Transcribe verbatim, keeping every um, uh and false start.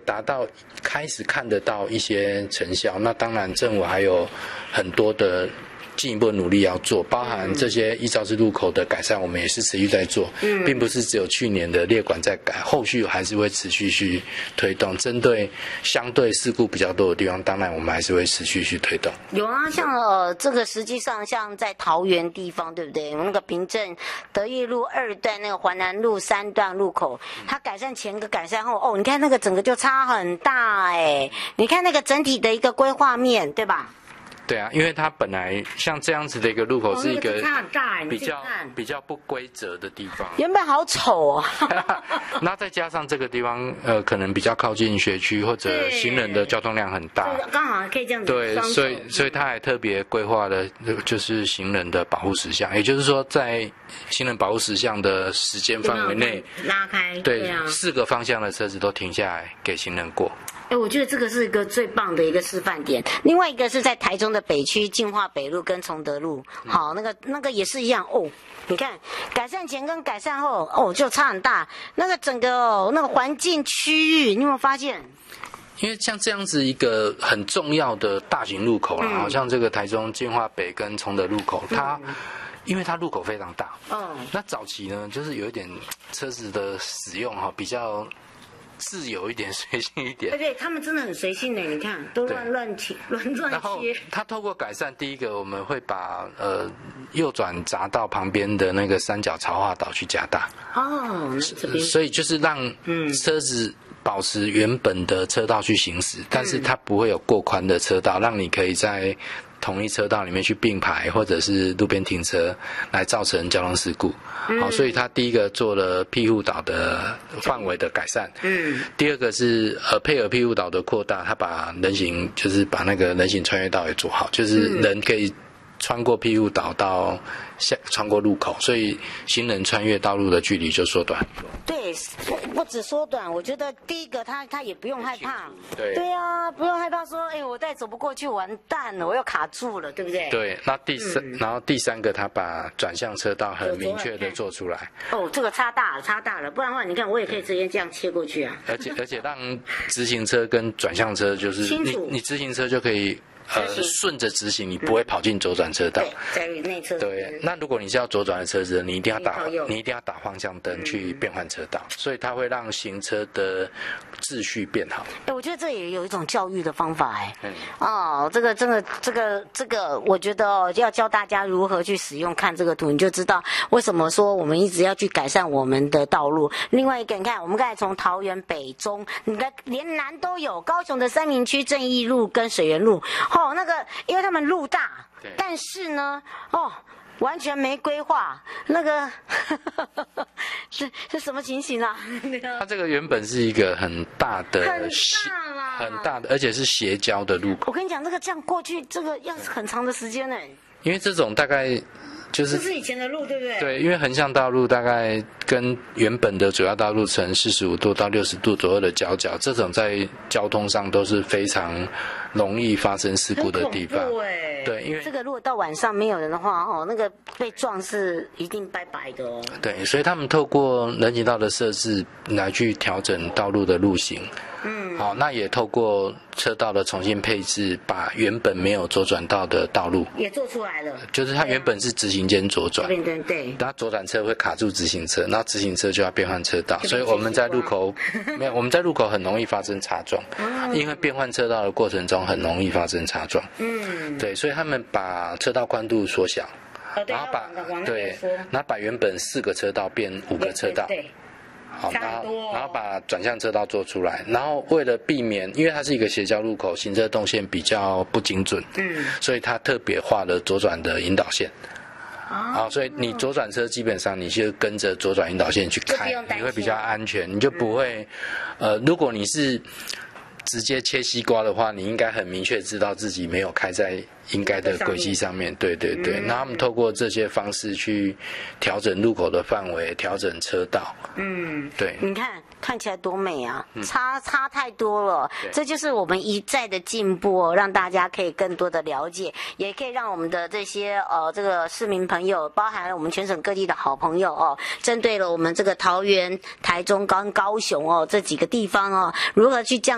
达到开始看得到一些成效，那当然政府还有很多的进一步努力要做，包含这些一肇事路口的改善，我们也是持续在做，嗯，并不是只有去年的列管在改，后续还是会持续去推动。针对相对事故比较多的地方，当然我们还是会持续去推动。 有啊，像呃这个实际上像在桃园地方，对不对？那个平镇德义路二段那个环南路三段路口，它改善前跟改善后，哦，你看那个整个就差很大哎，你看那个整体的一个规划面，对吧？ 对啊，因为它本来像这样子的一个路口是一个比较比较不规则的地方， 原本好丑哦。 那再加上这个地方呃可能比较靠近学区或者行人的交通量很大， 刚好可以这样子。 对，所以所以它还特别规划了就是行人的保护实项，也就是说在行人保护实项的时间范围内拉开， 对， 对啊， 四个方向的车子都停下来给行人过。 哎，我觉得这个是一个最棒的一个示范点。另外一个是在台中的北区进化北路跟崇德路，好，那个那个也是一样哦。你看改善前跟改善后哦就差很大，那个整个哦那个环境区域，你有没有发现？ 因为像这样子一个很重要的大型路口啦，嗯、好像这个台中进化北跟崇德路口，它。嗯因为它路口非常大，哦，那早期呢，就是有一点车子的使用哈，比较自由一点、随性一点。 对对，他们真的很随性的，你看都乱乱切、乱乱切。 然后它透过改善，第一个我们会把呃右转匝道旁边的那个三角潮化岛去加大。哦，这边所以就是让车子保持原本的车道去行驶，嗯、但是它不会有过宽的车道，让你可以在同一车道里面去并排或者是路边停车，来造成交通事故。嗯、好，所以他第一个做了庇护岛的范围的改善。嗯。第二个是呃配合庇护岛的扩大，他把人行就是把那个人行穿越道也做好，就是人可以穿过庇护岛到下穿过路口，所以行人穿越道路的距离就缩短。 对，不止缩短，我觉得第一个他他也不用害怕。 对。 对啊，不用害怕说，哎，我再走不过去，完蛋了，我又卡住了，对不对？ 对。那第三，嗯、然后第三个，他把转向车道很明确的做出来。 哦，这个差大了，差大了，不然的话，你看我也可以直接这样切过去啊。 而且而且让直行车跟转向车就是你你直行车就可以。呃，顺着直行，你不会跑进左转车道。 对，在内侧。 对，那如果你是要左转的车子，你一定要打，你一定要打方向灯去变换车道，所以它会让行车的秩序变好。 哎，我觉得这也有一种教育的方法，哎，嗯、哦，这个真的，这个这个，我觉得哦，要教大家如何去使用，看这个图，你就知道为什么说我们一直要去改善我们的道路。另外一个，你看，我们刚才从桃园北中，你看连南都有，高雄的三民区正义路跟水源路。哦，那个，因为他们路大，但是呢，哦，完全没规划，那个是是什么情形啊？ 它这个原本是一个很大的、 很大啦， 很大的，而且是斜交的路口。 我跟你讲，这个这样过去，这个要很长的时间呢。 因为这种大概。就是这是以前的路，对不对？ 对，因为横向道路大概跟原本的主要道路呈四十五度到六十度左右的交角，这种在交通上都是非常容易发生事故的地方。对，因为这个如果到晚上没有人的话，哦，那个被撞是一定拜拜的哦。 对，所以他们透过人行道的设置来去调整道路的路型。嗯，好，那也透过车道的重新配置，把原本没有左转道的道路也做出来了。 就是它原本是直行间左转， 对对对， 那左转车会卡住直行车，那直行车就要变换车道，所以我们在路口没有，我们在路口很容易发生擦撞，哦、因为变换车道的过程中很容易发生擦撞。嗯，对，所以他们把车道宽度缩小， 哦、 然后把对，然后把原本四个车道变五个车道。 对对对好，然后然后把转向车道做出来，然后为了避免，因为它是一个斜交路口，行车动线比较不精准，嗯，所以它特别画了左转的引导线。好、哦，所以你左转车基本上你就跟着左转引导线去开，你会比较安全，你就不会，嗯、呃，如果你是直接切西瓜的话，你应该很明确知道自己没有开在应该的轨迹上面。对对对，那、嗯、他们透过这些方式去调整路口的范围，调整车道。嗯，对， 你看看起来多美啊，嗯、差差太多了。这就是我们一再的进步哦，让大家可以更多的了解，也可以让我们的这些呃这个市民朋友，包含了我们全省各地的好朋友哦，针对了我们这个桃园、台中跟高雄哦这几个地方哦，如何去降